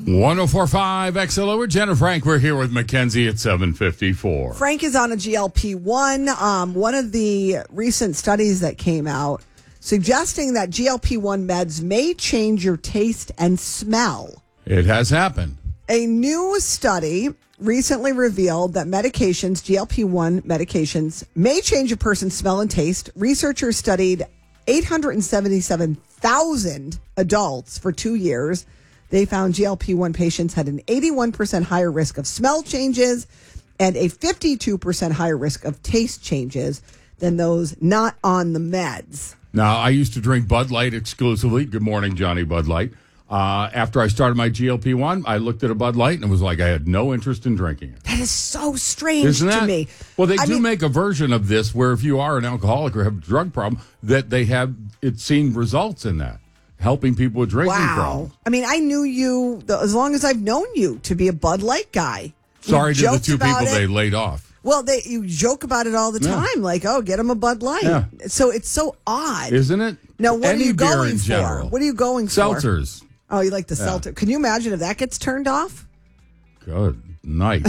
104.5 XLO. We're Jen and Frank. We're here with Mackenzie at 7:54. Frank is on a GLP-1. One of the recent studies that came out suggesting that GLP-1 meds may change your taste and smell. It has happened. A new study recently revealed that GLP-1 medications, may change a person's smell and taste. Researchers studied 877,000 adults for 2 years. They found GLP-1 patients had an 81% higher risk of smell changes and a 52% higher risk of taste changes than those not on the meds. Now, I used to drink Bud Light exclusively. Good morning, Johnny Bud Light. After I started my GLP-1, I looked at a Bud Light and it was like I had no interest in drinking it. That is so strange Isn't that? to me. Well, they do make a version of this where if you are an alcoholic or have a drug problem, that they have seen results in that, helping people with drinking problems. I mean, I knew you, as long as I've known you, to be a Bud Light guy. Sorry to the two people they laid off. Well, you joke about it all the time, like, oh, get them a Bud Light. Yeah. So it's so odd. Isn't it? Now, what are you going for? General. What are you going for? Seltzers. Oh, you like the seltzer. Can you imagine if that gets turned off? Good night.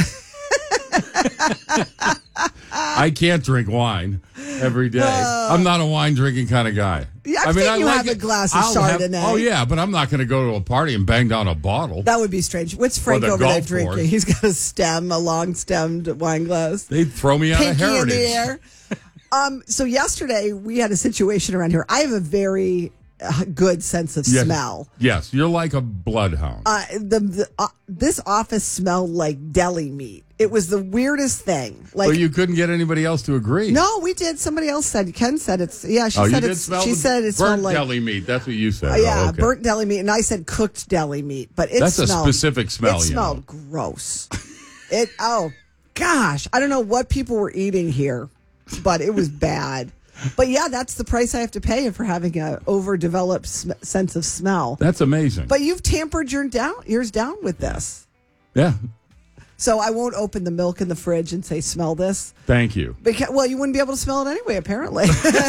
I can't drink wine every day. I'm not a wine drinking kind of guy. Yeah, I mean, you have a glass of Chardonnay. But I'm not going to go to a party and bang down a bottle. That would be strange. What's Frank over there drinking? Course. He's got a long-stemmed wine glass. They'd throw me out of Heritage. In the air. So yesterday, we had a situation around here. I have a very good sense of smell. Yes, you're like a bloodhound. This office smelled like deli meat. It was the weirdest thing. Like, well, you couldn't get anybody else to agree. No, we did. Somebody else said. Ken said it's. Yeah, she said it smelled like burnt deli meat. That's what you said. Okay. Burnt deli meat, and I said cooked deli meat. But that's a specific smell. It smelled gross. Oh gosh, I don't know what people were eating here, but it was bad. But yeah, that's the price I have to pay for having an overdeveloped sense of smell. That's amazing. But you've tampered yours down with this. Yeah. So I won't open the milk in the fridge and say, smell this. Thank you. Well, you wouldn't be able to smell it anyway, apparently.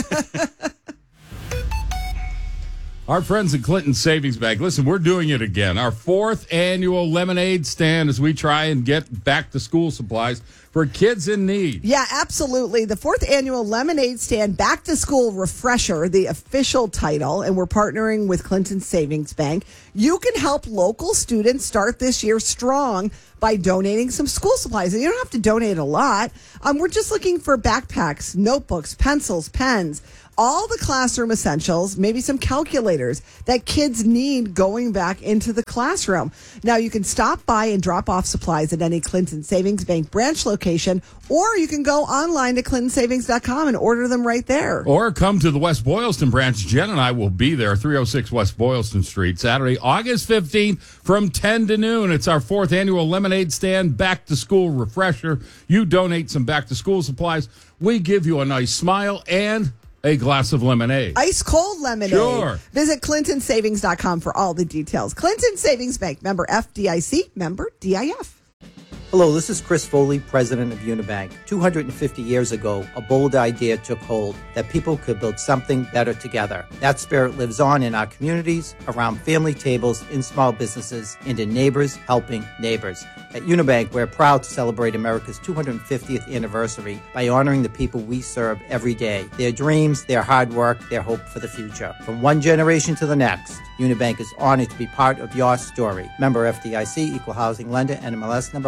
Our friends at Clinton Savings Bank, listen, we're doing it again. Our 4th annual lemonade stand as we try and get back to school supplies for kids in need. Yeah, absolutely. The 4th annual lemonade stand back to school refresher, the official title, and we're partnering with Clinton Savings Bank. You can help local students start this year strong by donating some school supplies. And you don't have to donate a lot. We're just looking for backpacks, notebooks, pencils, pens, all the classroom essentials, maybe some calculators that kids need going back into the classroom. Now, you can stop by and drop off supplies at any Clinton Savings Bank branch location, or you can go online to clintonsavings.com and order them right there. Or come to the West Boylston branch. Jen and I will be there, 306 West Boylston Street, Saturday, August 15th from 10 to noon. It's our 4th annual lemonade stand back to school refresher. You donate some back to school supplies. We give you a nice smile and a glass of lemonade. Ice cold lemonade. Sure. Visit clintonsavings.com for all the details. Clinton Savings Bank, member FDIC, member DIF. Hello, this is Chris Foley, president of Unibank. 250 years ago, a bold idea took hold that people could build something better together. That spirit lives on in our communities, around family tables, in small businesses, and in neighbors helping neighbors. At Unibank, we're proud to celebrate America's 250th anniversary by honoring the people we serve every day, their dreams, their hard work, their hope for the future. From one generation to the next, Unibank is honored to be part of your story. Member FDIC, Equal Housing Lender, NMLS number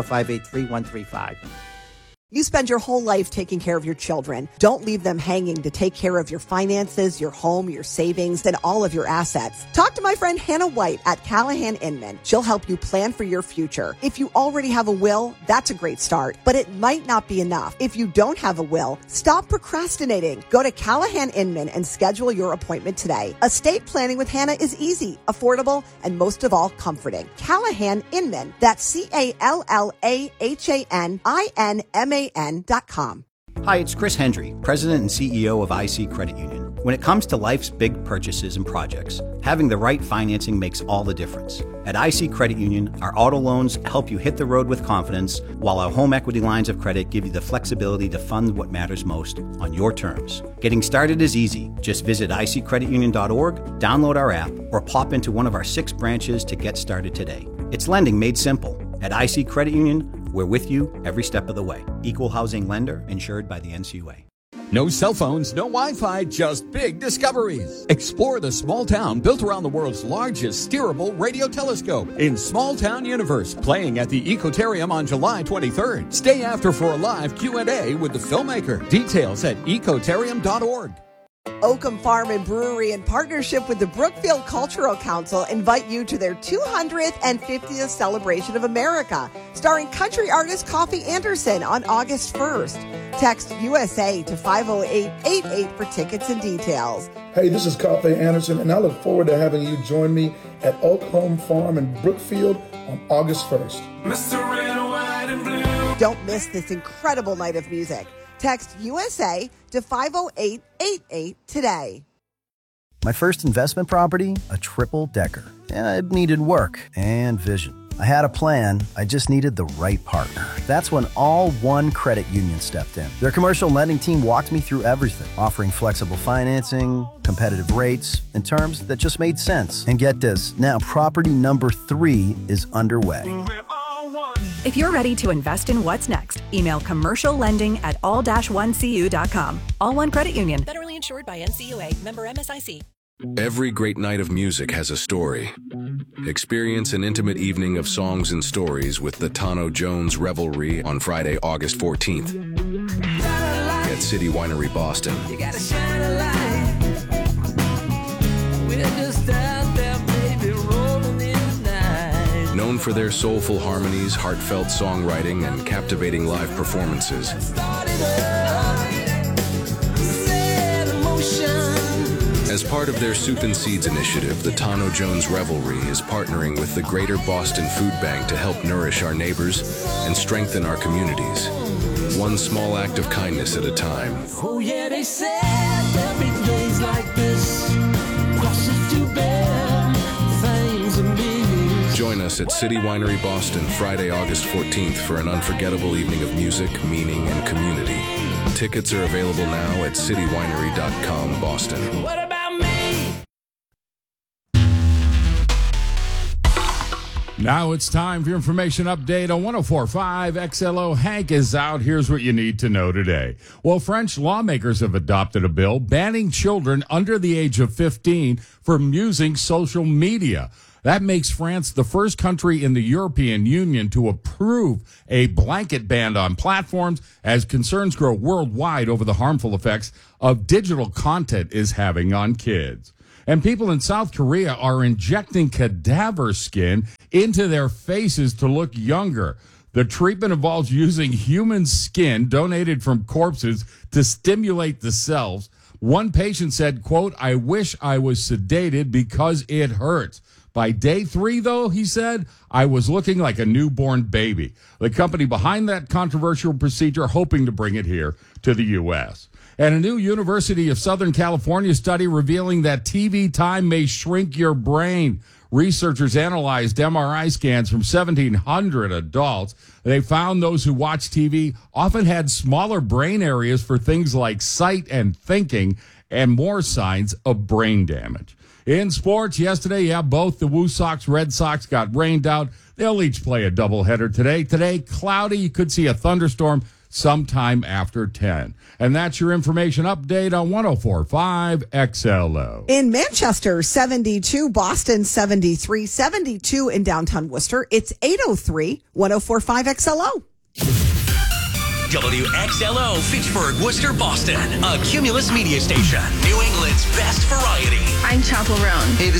583135. You spend your whole life taking care of your children. Don't leave them hanging to take care of your finances, your home, your savings, and all of your assets. Talk to my friend Hannah White at Callahan Inman. She'll help you plan for your future. If you already have a will, that's a great start, but it might not be enough. If you don't have a will, stop procrastinating. Go to Callahan Inman and schedule your appointment today. Estate planning with Hannah is easy, affordable, and most of all, comforting. Callahan Inman. That's CALLAHANINMAN.com. Hi, it's Chris Hendry, President and CEO of IC Credit Union. When it comes to life's big purchases and projects, having the right financing makes all the difference. At IC Credit Union, our auto loans help you hit the road with confidence, while our home equity lines of credit give you the flexibility to fund what matters most on your terms. Getting started is easy. Just visit iccreditunion.org, download our app, or pop into one of our 6 branches to get started today. It's lending made simple. At IC Credit Union, we're with you every step of the way. Equal housing lender, insured by the NCUA. No cell phones, no Wi-Fi, just big discoveries. Explore the small town built around the world's largest steerable radio telescope in Small Town Universe, playing at the Ecotarium on July 23rd. Stay after for a live Q&A with the filmmaker. Details at ecotarium.org. Oakham Farm and Brewery, in partnership with the Brookfield Cultural Council, invite you to their 250th celebration of America, starring country artist Coffee Anderson on August 1st. Text USA to 50888 for tickets and details. Hey, this is Coffee Anderson, and I look forward to having you join me at Oakham Farm in Brookfield on August 1st. Mr. Red, White, and Blue. Don't miss this incredible night of music. Text USA to 50888 today. My first investment property, a triple-decker. It needed work and vision. I had a plan, I just needed the right partner. That's when All One Credit Union stepped in. Their commercial lending team walked me through everything, offering flexible financing, competitive rates, and terms that just made sense. And get this, now property number 3 is underway. If you're ready to invest in what's next, email commerciallending@all-1cu.com. All One Credit Union. Federally insured by NCUA. Member MSIC. Every great night of music has a story. Experience an intimate evening of songs and stories with the Tano Jones Revelry on Friday, August 14th at City Winery, Boston. You gotta shine a light. We're just out there, baby, rolling in the night. Known for their soulful harmonies, heartfelt songwriting, and captivating live performances, as part of their Soup and Seeds initiative, the Tano Jones Revelry is partnering with the Greater Boston Food Bank to help nourish our neighbors and strengthen our communities. One small act of kindness at a time. Oh yeah, they said every day's like this. Crosses to bear, things and meanings. Join us at City Winery, Boston, Friday, August 14th for an unforgettable evening of music, meaning, and community. Tickets are available now at citywinery.com, Boston. What about me? Now it's time for your information update on 104.5 XLO. Hank is out. Here's what you need to know today. Well, French lawmakers have adopted a bill banning children under the age of 15 from using social media. That makes France the first country in the European Union to approve a blanket ban on platforms as concerns grow worldwide over the harmful effects of digital content is having on kids. And people in South Korea are injecting cadaver skin into their faces to look younger. The treatment involves using human skin donated from corpses to stimulate the cells. One patient said, quote, "I wish I was sedated because it hurts. By day 3, though," he said, "I was looking like a newborn baby." The company behind that controversial procedure hoping to bring it here to the U.S. And a new University of Southern California study revealing that TV time may shrink your brain. Researchers analyzed MRI scans from 1,700 adults. They found those who watched TV often had smaller brain areas for things like sight and thinking and more signs of brain damage. In sports, yesterday, both the Woo Sox, Red Sox got rained out. They'll each play a doubleheader today. Today, cloudy. You could see a thunderstorm sometime after 10. And that's your information update on 104.5 XLO. In Manchester, 72, Boston, 73, 72 in downtown Worcester. It's 803, 104.5 XLO. WXLO, Fitchburg, Worcester, Boston. A Cumulus media station. New England's best variety. I'm Chapel Roan. Hey,